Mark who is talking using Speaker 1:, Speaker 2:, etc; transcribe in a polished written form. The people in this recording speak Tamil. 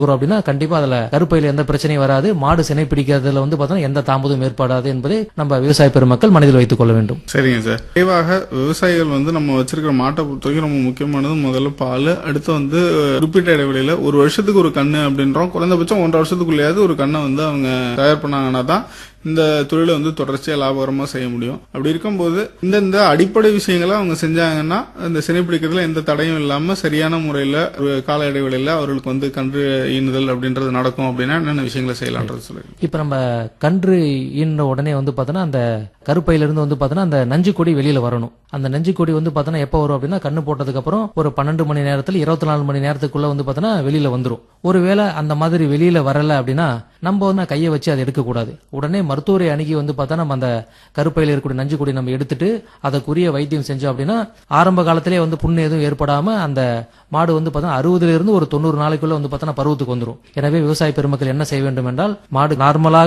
Speaker 1: அப்படின்னா கண்டிப்பா அதுல கருப்பையில எந்த பிரச்சனையும் வராது. மாடு சினை பிடிக்கிறதுல பார்த்தோம்னா எந்த தாமதமும் ஏற்படாது என்பதை நம்ம விவசாய பெருமக்கள் மனதில் வைத்துக் கொள்ள வேண்டும்.
Speaker 2: சரிங்க சார். விரைவாக விவசாயிகள் நம்ம வச்சிருக்கிற மாட்டை பொறுத்தவரைக்கும் ரொம்ப முக்கியமானது முதல்ல பால், அடுத்து குறிப்பிட்ட இடைவெளியில ஒரு வருஷத்துக்கு ஒரு கண்ணு அப்படின்றோம். குறைந்தபட்சம் 1.5 வருஷத்துக்குள்ளேயாவது ஒரு கண்ணை அவங்க தயார் பண்ணாங்கன்னா தான் இந்த தொழிலை தொடர்ச்சியா லாபகரமா செய்ய முடியும். அப்படி இருக்கும்போது இந்த அடிப்படை விஷயங்களை அவங்க செஞ்சாங்கன்னா இந்த சினைப்பிடிக்கிறதுல எந்த தடையும் இல்லாம சரியான முறையில ஒரு கால இடைவெளியில அவர்களுக்கு கன்று ஈனுதல் அப்படின்றது நடக்கும். அப்படின்னா என்னென்ன விஷயங்களை செய்யலாம்ன்றது சொல்லுங்க.
Speaker 1: இப்ப நம்ம கன்று ஈன உடனே பார்த்தோன்னா அந்த கருப்பையில இருந்து பார்த்தோன்னா அந்த நஞ்சு கொடி வெளியில வரணும். அந்த நஞ்சு கொடி பார்த்தோன்னா எப்ப வரும் அப்படின்னா கண்ணு போட்டதுக்கு அப்புறம் ஒரு 12 மணி நேரத்துல 24 மணி நேரத்துக்குள்ள பார்த்தோன்னா வெளியில வந்துரும். ஒருவேளை அந்த மாதிரி வெளியில வரல அப்படின்னா நம்ம கையை வச்சு அதை எடுக்க கூடாது. உடனே மருத்துவரை அணுகி பார்த்தா நம்ம அந்த கருப்பையில இருக்கக்கூடிய நஞ்சு கொடி நம்ம எடுத்துட்டு அதற்குரிய வைத்தியம் செஞ்சோம் அப்படின்னா ஆரம்ப காலத்திலே புண்ணு எதுவும் ஏற்படாம அந்த மாடு பார்த்தா 60 இருந்து ஒரு 90 நாளைக்குள்ள பார்த்தா பருவத்துக்கு வந்துரும். எனவே விவசாய பெருமக்கள் என்ன செய்ய வேண்டும் என்றால் மாடு நார்மலாக